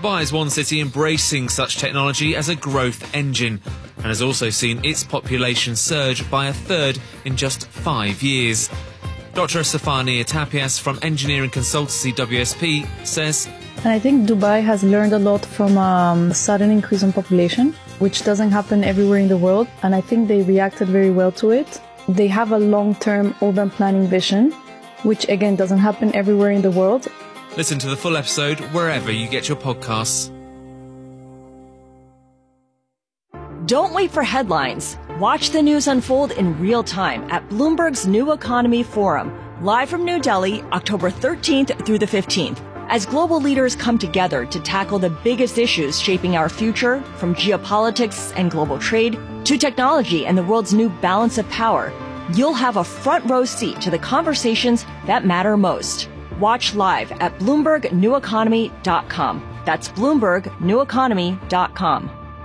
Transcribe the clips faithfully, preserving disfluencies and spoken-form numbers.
Dubai is one city embracing such technology as a growth engine and has also seen its population surge by a third in just five years. Doctor Stefania Tapias from engineering consultancy W S P says, And I think Dubai has learned a lot from um, a sudden increase in population, which doesn't happen everywhere in the world, and I think they reacted very well to it. They have a long-term urban planning vision, which again doesn't happen everywhere in the world. Listen to the full episode wherever you get your podcasts. Don't wait for headlines. Watch the news unfold in real time at Bloomberg's New Economy Forum, live from New Delhi, October thirteenth through the fifteenth. As global leaders come together to tackle the biggest issues shaping our future, from geopolitics and global trade to technology and the world's new balance of power, you'll have a front row seat to the conversations that matter most. Watch live at Bloomberg New Economy dot com. That's Bloomberg New Economy dot com.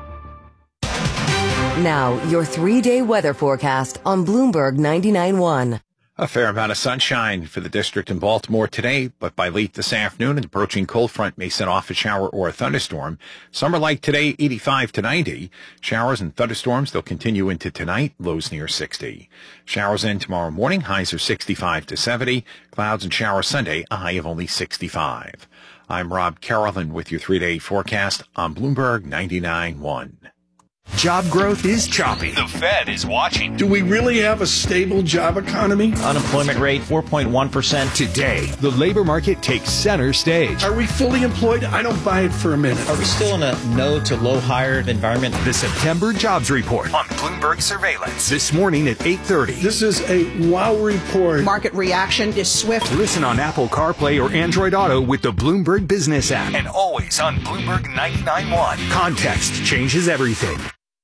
Now, your three-day weather forecast on Bloomberg ninety-nine point one. A fair amount of sunshine for the district in Baltimore today, but by late this afternoon, an approaching cold front may set off a shower or a thunderstorm. Summer like today, eighty-five to ninety. Showers and thunderstorms, they'll continue into tonight, lows near sixty. Showers in tomorrow morning, highs are sixty-five to seventy. Clouds and showers Sunday, a high of only sixty-five. I'm Rob Carolyn with your three-day forecast on Bloomberg ninety-nine point one. Job growth is choppy. The Fed is watching. Do we really have a stable job economy? Unemployment rate, four point one percent. Today, the labor market takes center stage. Are we fully employed? I don't buy it for a minute. Are we still in a no to low hire environment? The September Jobs Report On Bloomberg Surveillance. this morning at eight thirty. This is a wow report. Market reaction is swift. Listen on Apple CarPlay or Android Auto with the Bloomberg Business app. And always on Bloomberg ninety-nine point one. Context changes everything.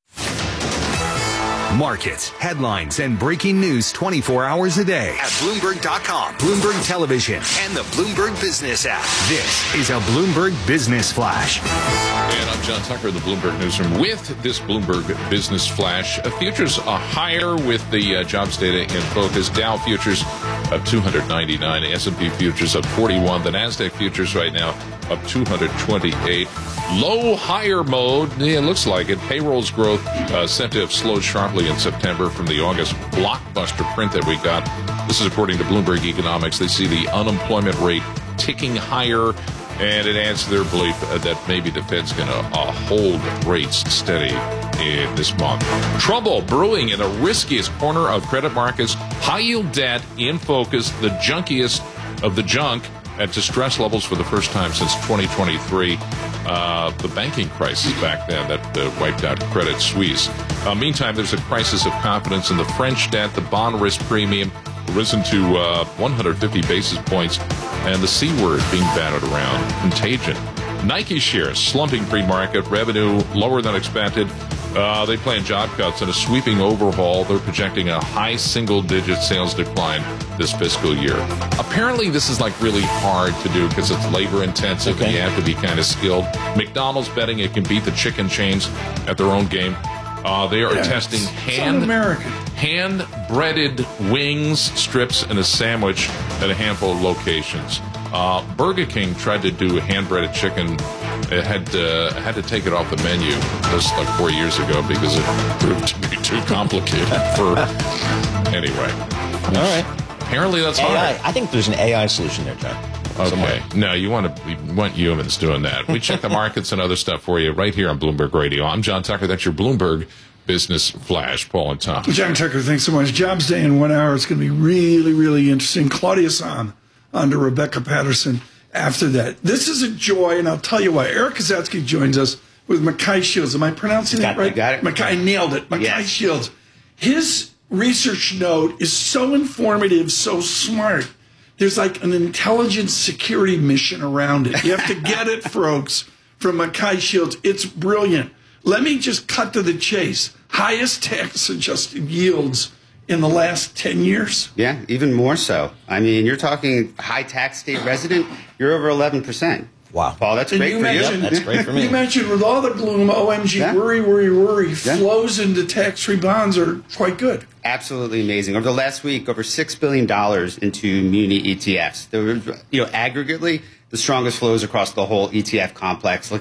Markets, headlines, and breaking news twenty-four hours a day At Bloomberg dot com. Bloomberg Television. And the Bloomberg Business app. This is a Bloomberg Business Flash. And I'm John Tucker of the Bloomberg Newsroom with this Bloomberg Business Flash. Uh, futures are higher with the uh, jobs data in focus. Dow futures up two hundred ninety-nine. S and P futures up forty-one. The NASDAQ futures right now up two hundred twenty-eight. Low higher mode. Yeah, it looks like it. Payrolls growth uh, said to have slowed sharply in September from the August blockbuster print that we got. This is according to Bloomberg Economics. They see the unemployment rate ticking higher, and it adds to their belief that maybe the Fed's going to uh, hold rates steady in this month. Trouble brewing in the riskiest corner of credit markets. High-yield debt in focus, the junkiest of the junk, at distress levels for the first time since twenty twenty-three. Uh, the banking crisis back then that uh, wiped out Credit Suisse. Uh, meantime, there's a crisis of confidence in the French debt. The bond risk premium risen to uh, one hundred fifty basis points, and the C word being batted around, contagion. Nike shares slumping pre-market, revenue lower than expected. Uh, they plan job cuts and a sweeping overhaul. They're projecting a high single-digit sales decline this fiscal year. Apparently, this is like really hard to do because it's labor-intensive Okay. and you have to be kind of skilled. McDonald's betting it can beat the chicken chains at their own game. Uh, they are Yeah, testing it's hand un-American. hand-breaded wings, strips, and a sandwich at a handful of locations. Uh, Burger King tried to do hand-breaded chicken. It had uh, had to take it off the menu just like four years ago because it proved to be too complicated for. Anyway, All right. apparently that's A I. hard. I think there's an A I solution there, John. Okay, Somewhere. no, you want to you want humans doing that. We check the markets and other stuff for you right here on Bloomberg Radio. I'm John Tucker. That's your Bloomberg Business Flash. Paul and Tom. John Tucker, thanks so much. Jobs Day in one hour. It's going to be really, really interesting. Claudius on, on to Rebecca Patterson after that. This is a joy, and I'll tell you why. Eric Kazatsky joins us with Mackay Shields. Am I pronouncing Got- that right? you got it. Mackay nailed it. Mackay Yes. Shields. His research note is so informative, so smart. There's like an intelligence security mission around it. You have to get it, folks, from Mackay Shields. It's brilliant. Let me just cut to the chase. Highest tax-adjusted yields in the last ten years. Yeah, even more so. I mean, you're talking high tax state resident, you're over eleven percent. Wow. Paul, that's And great you for mentioned, you. That's great for me. You mentioned with all the gloom, O M G, Yeah. worry, worry, worry, Yeah. flows into tax-free bonds are quite good. Absolutely amazing. Over the last week, over six billion dollars into muni E T Fs. There were, you know, aggregately, the strongest flows across the whole E T F complex.